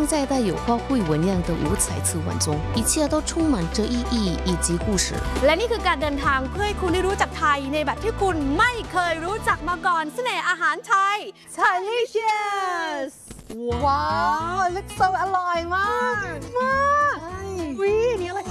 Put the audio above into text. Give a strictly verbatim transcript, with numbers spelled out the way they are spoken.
像在带有花卉纹样的五彩瓷碗中，一切都充满着意义以及故事。 และนี่คือการเดินทางเพื่อให้คุณได้รู้จักไทยในแบบที่คุณไม่เคยรู้จักมาก่อนเสน่ห์อาหารไทย Delicious ว้าว ลึกโซอร่อยมากมากวินี่อะไร